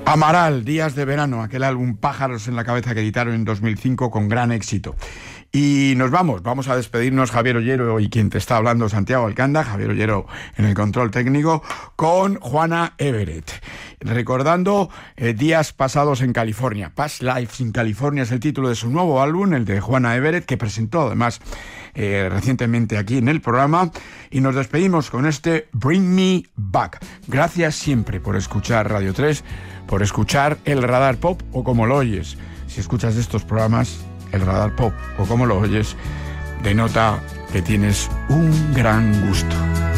Amaral, Días de Verano, aquel álbum Pájaros en la Cabeza que editaron en 2005 con gran éxito. Y nos vamos a despedirnos, Javier Ollero y quien te está hablando, Santiago Alcanda, Javier Ollero en el control técnico, con Juana Everett. Recordando días pasados en California. Past Lives in California es el título de su nuevo álbum, el de Juana Everett, que presentó además recientemente aquí en el programa. Y nos despedimos con este Bring Me Back. Gracias siempre por escuchar Radio 3, por escuchar el Radar Pop o como lo oyes. Si escuchas estos programas, el Radar Pop o como lo oyes, denota que tienes un gran gusto.